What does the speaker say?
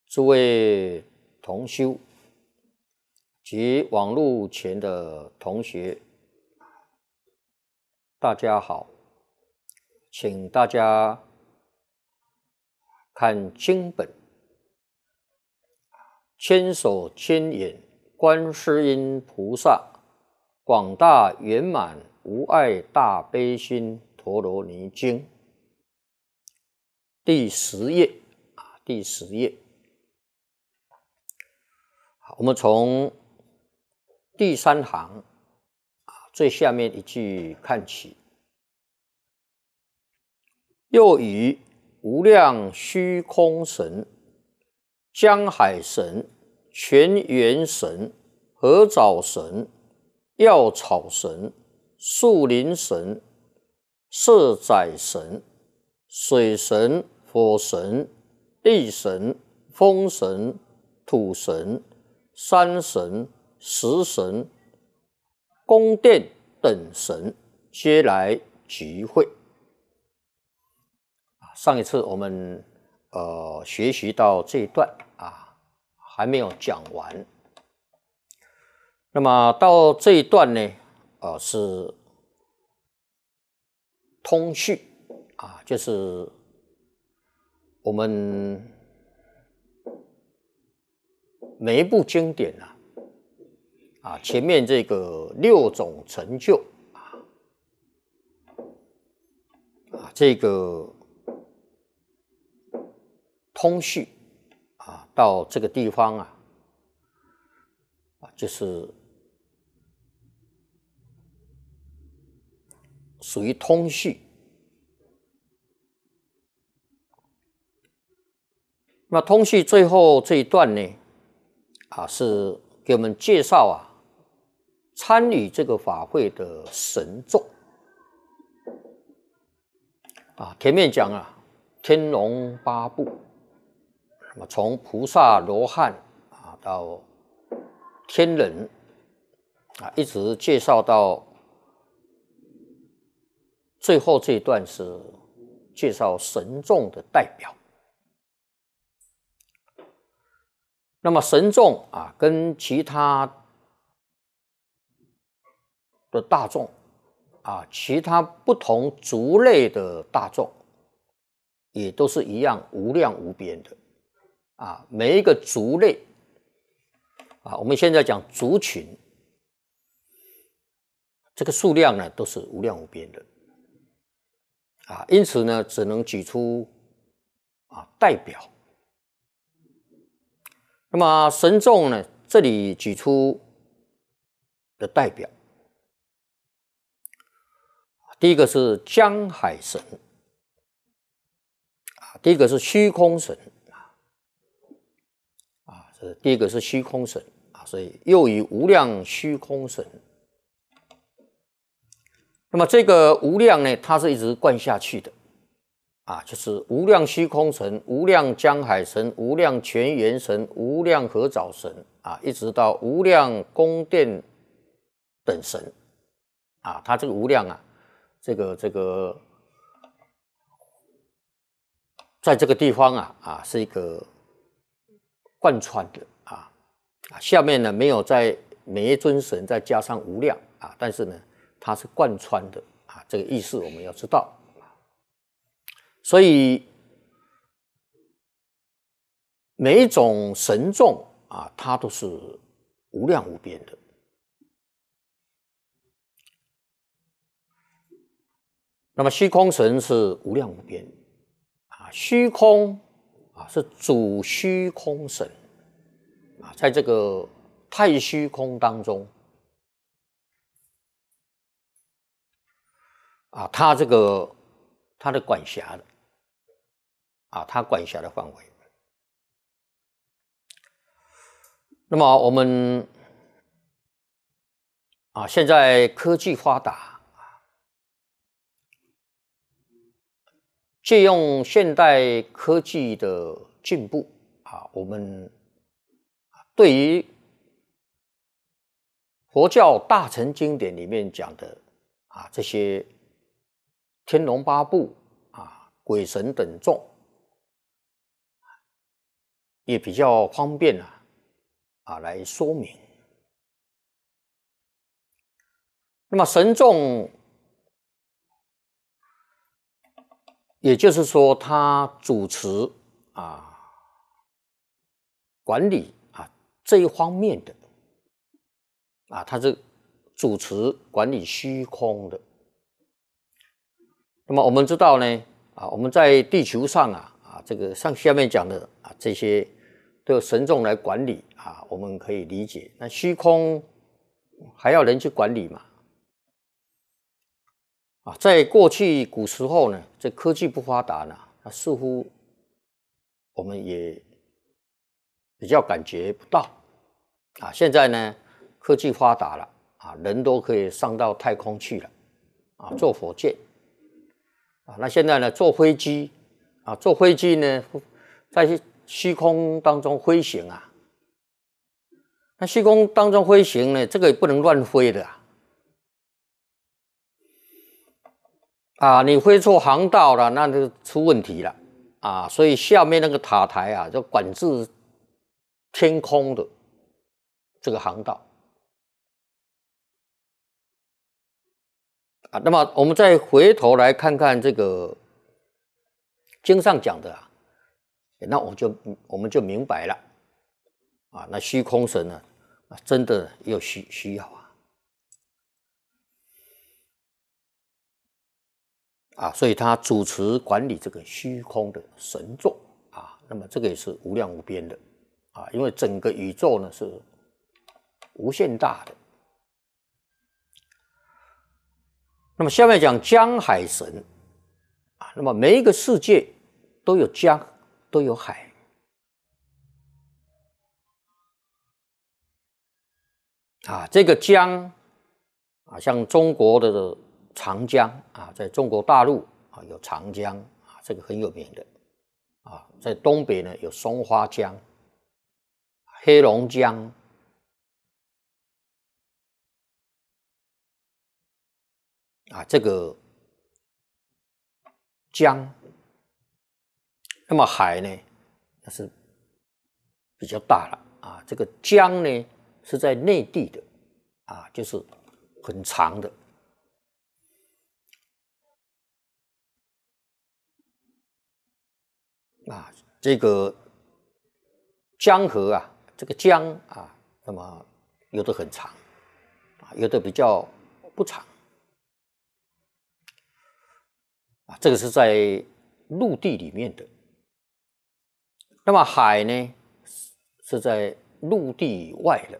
诸位同修及网络前的同学，大家好，请大家看经本，千手千眼观世音菩萨广大圆满无碍大悲心陀罗尼经第10页第10页。我们从第3行最下面一句看起。又以无量虚空神、江海神、泉源神、合藻神、药草神、树林神、色宰神、水神、火神、地神、风神、土神、山神、石神、宫殿等神皆来集会。上一次我们学习到这一段还没有讲完。那么到这一段呢是通序就是我们每一部经典前面这个6种成就这个通序到这个地方就是属于通序。那通序最后这一段呢是给我们介绍参与这个法会的神众前面讲天龙八部，那么从菩萨罗汉到天人一直介绍到最后这一段是介绍神众的代表。那么神众跟其他的大众其他不同族类的大众也都是一样无量无边的每一个族类我们现在讲族群，这个数量呢都是无量无边的因此呢只能举出代表。那么神众呢这里举出的代表，第一个是江海神第一个是虚空神第一个是虚空神所以又以无量虚空神。那么这个无量呢它是一直贯下去的就是无量虚空神、无量江海神、无量泉源神、无量合藻神一直到无量宫殿等神它这个无量这个在这个地方是一个贯穿的下面呢没有在每一尊神再加上无量但是呢它是贯穿的这个意思我们要知道。所以每一种神众它都是无量无边的。那么虚空神是无量无边虚空是主虚空神在这个太虚空当中它的管辖的它管辖的范围。那么我们现在科技发达借用现代科技的进步我们对于佛教大乘经典里面讲的这些天龙八部鬼神等众也比较方便来说明。那么神众，也就是说，他主持管理这一方面的他是主持管理虚空的。那么我们知道呢我们在地球上这个像下面讲的这些都有神众来管理我们可以理解。那虚空还要人去管理嘛？在过去古时候呢，这科技不发达呢，似乎我们也比较感觉不到现在呢，科技发达了人都可以上到太空去了坐火箭那现在呢，坐飞机坐飞机呢，在虚空当中飞行那虚空当中飞行呢，这个也不能乱飞的你飞错航道了，那就出问题了所以下面那个塔台就管制天空的这个航道那么我们再回头来看看这个经上讲的那我们就明白了那虚空神呢真的有需要所以他主持管理这个虚空的神众那么这个也是无量无边的因为整个宇宙呢是无限大的。那么下面讲江海神那么每一个世界都有江都有海这个江像中国的长江在中国大陆有长江这个很有名的在东北呢有松花江、黑龙江这个江。那么海呢那是比较大了这个江呢是在内地的就是很长的这个江河这个江那么有的很长有的比较不长这个是在陆地里面的。那么海呢是在陆地以外的